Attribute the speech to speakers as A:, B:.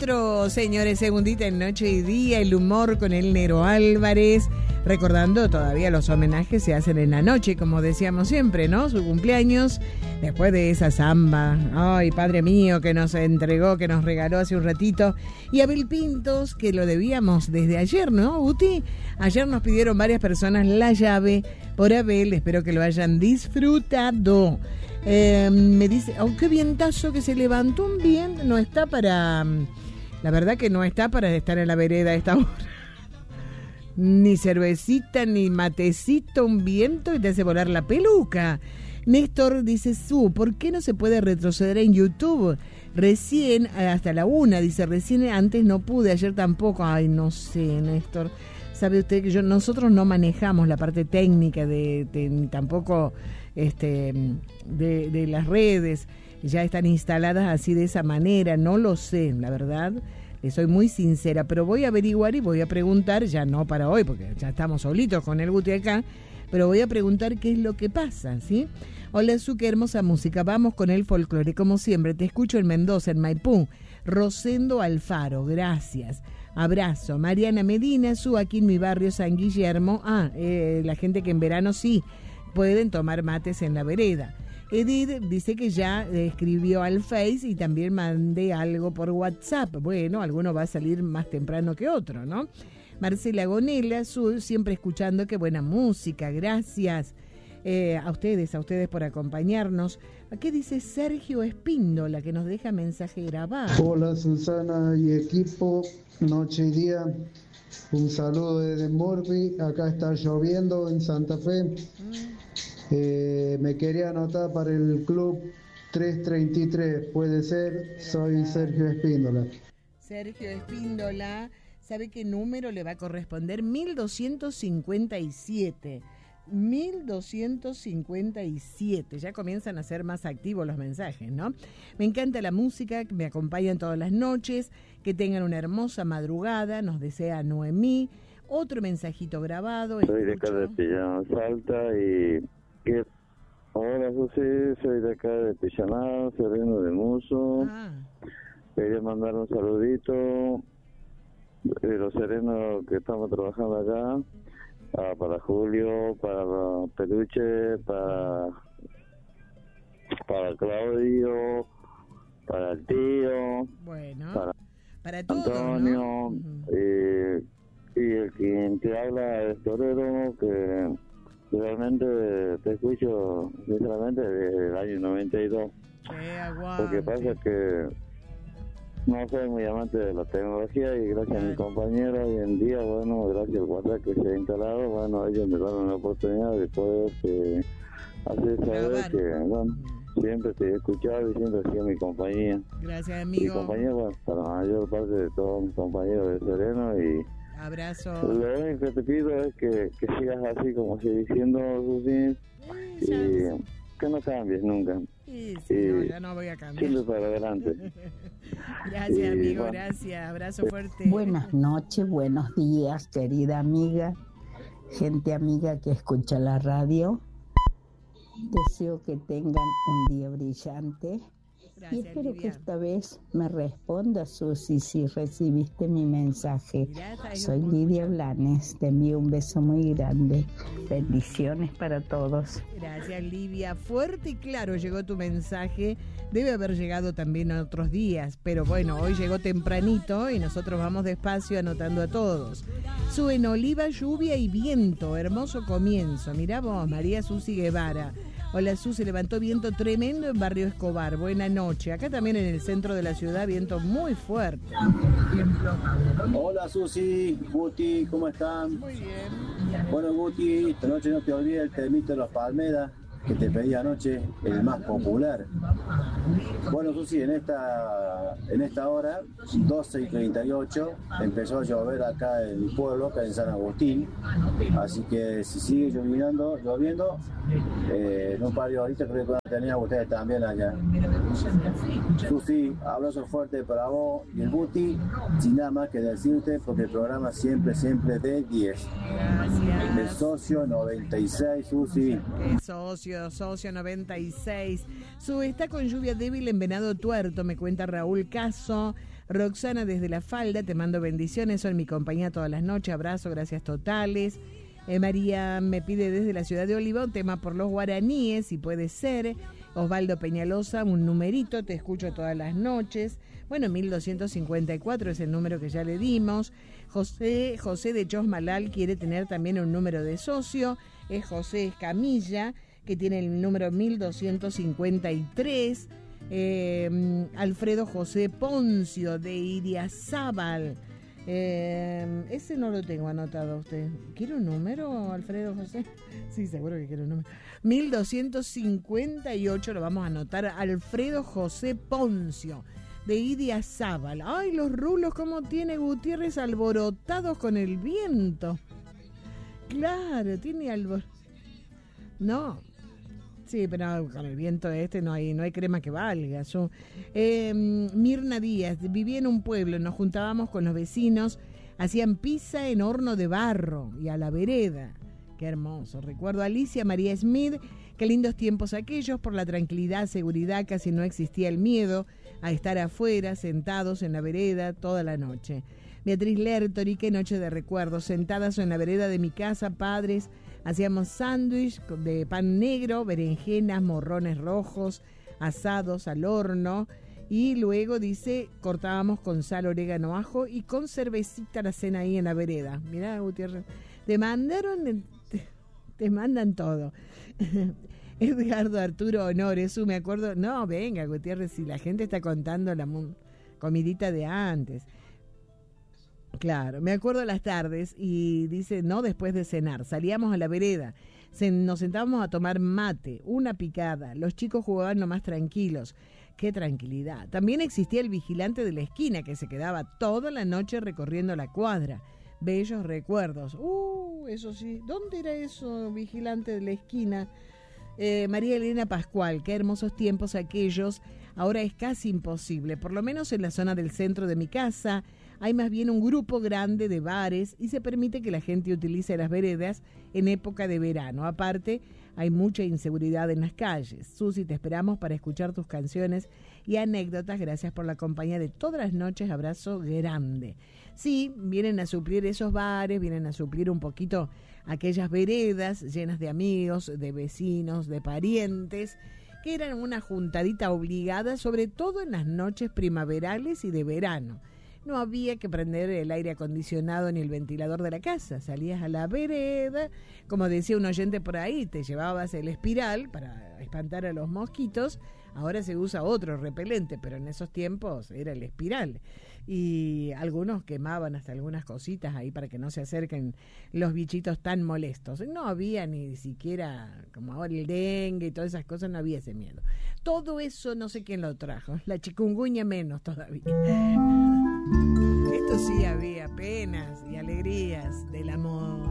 A: 4, señores, segundita en Noche y Día, el humor con el Nero Álvarez. Recordando, todavía los homenajes se hacen en la noche, como decíamos siempre, ¿no? Su cumpleaños, después de esa samba. Ay, padre mío, que nos entregó, que nos regaló hace un ratito. Y Abel Pintos, que lo debíamos desde ayer, ¿no, Guti? Ayer nos pidieron varias personas la llave por Abel, espero que lo hayan disfrutado. Me dice, oh, qué vientazo que se levantó un viento, no está para, la verdad que no está para estar en la vereda a esta hora. Ni cervecita, ni matecito, un viento y te hace volar la peluca. Néstor dice, ¿por qué no se puede retroceder en YouTube? Recién, hasta la 1, dice, recién antes no pude, ayer tampoco. Ay, no sé, Néstor. Sabe usted que nosotros no manejamos la parte técnica tampoco de las redes, ya están instaladas así de esa manera, no lo sé, la verdad. Soy muy sincera, pero voy a averiguar y voy a preguntar, ya no para hoy, porque ya estamos solitos con el Guti acá, pero voy a preguntar qué es lo que pasa, ¿sí? Hola, Su, qué hermosa música, vamos con el folclore, como siempre, te escucho en Mendoza, en Maipú, Rosendo Alfaro, gracias, abrazo. Mariana Medina, Su, aquí en mi barrio San Guillermo, la gente que en verano sí pueden tomar mates en la vereda. Edith dice que ya escribió al Face y también mandé algo por WhatsApp. Bueno, alguno va a salir más temprano que otro, ¿no? Marcela Gonela, siempre escuchando, qué buena música, gracias. A ustedes por acompañarnos. ¿Qué dice Sergio Espíndola, que nos deja mensaje grabado?
B: Hola Susana y equipo, Noche y Día. Un saludo desde Morbi, acá está lloviendo en Santa Fe. Me quería anotar para el club 333, puede ser, soy Sergio Espíndola.
A: Sergio Espíndola, ¿sabe qué número le va a corresponder? 1257. 1257, ya comienzan a ser más activos los mensajes, ¿no? Me encanta la música, me acompañan todas las noches, que tengan una hermosa madrugada, nos desea Noemí. Otro mensajito grabado.
C: Soy de acá de Pillán, Salta y... Hola José, soy de acá de Pillaná, Sereno de Muso. Quería mandar un saludito de los serenos que estamos trabajando acá, para Julio, para Peluche, para Claudio, para el tío,
A: bueno, para todos,
C: Antonio,
A: ¿no?
C: Y el quien te habla es Torero, que realmente te escucho sinceramente desde el año 92. Lo que pasa es que no soy muy amante de la tecnología y gracias a mi compañero hoy en día, bueno, gracias al WhatsApp que se ha instalado, bueno, ellos me dan una oportunidad de poder hacer saber que, bueno, siempre te he escuchado y siempre ha sido mi compañía.
A: Gracias, amigo.
C: Mi compañía, bueno, para la mayor parte de todos mis compañeros de Sereno y
A: abrazo.
C: Lo único que te pido es que sigas así como sigue diciendo, Susi, y que no cambies nunca.
A: Sí, no, ya no voy a cambiar.
C: Siempre para adelante.
A: Gracias, amigo, gracias. Abrazo fuerte.
D: Buenas noches, buenos días, querida amiga, gente amiga que escucha la radio. Deseo que tengan un día brillante. Gracias, y espero Lidia, que esta vez me responda, Susi, si recibiste mi mensaje. Soy Lidia Blanes, te envío un beso muy grande. Bendiciones para todos.
A: Gracias, Lidia. Fuerte y claro llegó tu mensaje. Debe haber llegado también otros días, pero bueno, hoy llegó tempranito y nosotros vamos despacio anotando a todos. Suben oliva, lluvia y viento. Hermoso comienzo. Mirá vos, María Susi Guevara. Hola, se levantó viento tremendo en Barrio Escobar. Buena noche. Acá también en el centro de la ciudad, viento muy fuerte.
E: Hola, Susi, Guti, ¿cómo están?
A: Muy bien.
E: Bueno, Guti, esta noche no te olvides el temito de los Palmeras que te pedí anoche, el más popular. Bueno, Susi, en esta hora, 12:38, empezó a llover acá en mi pueblo, acá en San Agustín. Así que si sigue lloviendo, en un par de horitas creo que van a tener ustedes también allá. Susi, abrazo fuerte para vos y el Guti, sin nada más que decirte, porque el programa siempre de 10.
A: Gracias.
E: El socio 96, Susi.
A: Socio 96. Está con lluvia débil en Venado Tuerto, me cuenta Raúl Caso. Roxana desde La Falda, te mando bendiciones, son mi compañía todas las noches, abrazo, gracias totales. María me pide desde la ciudad de Oliva un tema por los guaraníes, si puede ser. Osvaldo Peñalosa, un numerito, te escucho todas las noches. Bueno, 1254 es el número que ya le dimos. José de Chosmalal quiere tener también un número de socio. Es José Escamilla, que tiene el número 1253. Alfredo José Poncio de Iriazábal. Ese no lo tengo anotado usted. ¿Quiere un número, Alfredo José? Sí, seguro que quiere un número. 1258 lo vamos a anotar. Alfredo José Poncio de Iriazábal. Ay, los rulos como tiene Gutiérrez, alborotados con el viento. Claro, tiene no. Sí, pero con el viento no hay crema que valga. Mirna Díaz, vivía en un pueblo, nos juntábamos con los vecinos, hacían pizza en horno de barro y a la vereda. Qué hermoso. Recuerdo a Alicia María Smith, qué lindos tiempos aquellos, por la tranquilidad, seguridad, casi no existía el miedo a estar afuera, sentados en la vereda toda la noche. Beatriz Lertori, qué noche de recuerdos, sentadas en la vereda de mi casa, padres, hacíamos sándwich de pan negro, berenjenas, morrones rojos, asados al horno, y luego, dice, cortábamos con sal, orégano, ajo y con cervecita la cena ahí en la vereda. Mirá, Gutiérrez, te mandan todo. Edgardo Arturo Honores, me acuerdo, no, venga, Gutiérrez, si la gente está contando la comidita de antes. Claro, me acuerdo las tardes y dice, no después de cenar, salíamos a la vereda, nos sentábamos a tomar mate, una picada, los chicos jugaban nomás tranquilos, qué tranquilidad. También existía el vigilante de la esquina que se quedaba toda la noche recorriendo la cuadra, bellos recuerdos. Eso sí, ¿dónde era eso, vigilante de la esquina? María Elena Pascual, qué hermosos tiempos aquellos, ahora es casi imposible, por lo menos en la zona del centro de mi casa. Hay más bien un grupo grande de bares y se permite que la gente utilice las veredas en época de verano. Aparte, hay mucha inseguridad en las calles. Susi, te esperamos para escuchar tus canciones y anécdotas. Gracias por la compañía de todas las noches. Abrazo grande. Sí, vienen a suplir esos bares, vienen a suplir un poquito aquellas veredas llenas de amigos, de vecinos, de parientes, que eran una juntadita obligada, sobre todo en las noches primaverales y de verano. No había que prender el aire acondicionado ni el ventilador de la casa. Salías a la vereda, como decía un oyente por ahí, te llevabas el espiral para espantar a los mosquitos. Ahora se usa otro repelente, pero en esos tiempos era el espiral. Y algunos quemaban hasta algunas cositas ahí para que no se acerquen los bichitos tan molestos. No había ni siquiera, como ahora el dengue y todas esas cosas, no había ese miedo. Todo eso no sé quién lo trajo. La chikungunya menos todavía. Esto sí había penas y alegrías del amor.